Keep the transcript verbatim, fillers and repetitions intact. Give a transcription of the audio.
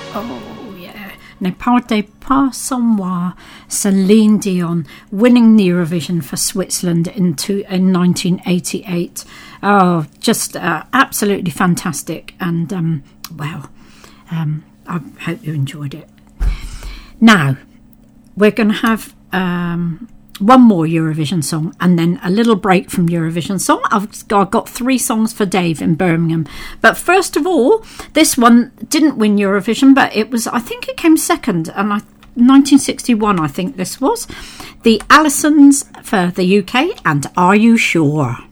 Oh, yeah. Ne partez pas sans moi, Celine Dion, winning the Eurovision for Switzerland in, two, in nineteen eighty-eight. Oh, just uh, absolutely fantastic. And, um, well, um, I hope you enjoyed it. Now, we're going to have um, one more Eurovision song and then a little break from Eurovision song. I've, I've got three songs for Dave in Birmingham. But first of all, this one didn't win Eurovision, but it was, I think it came second. And I, nineteen sixty-one, I think this was. The Allisons for the U K and Are You Sure?